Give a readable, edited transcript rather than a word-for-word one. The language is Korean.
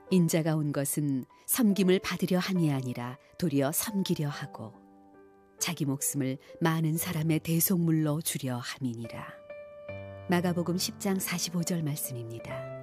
인자가 온 것은 섬김을 받으려 함이 아니라 도리어 섬기려 하고 자기 목숨을 많은 사람의 대속물로 주려 함이니라. 마가복음 10장 45절 말씀입니다.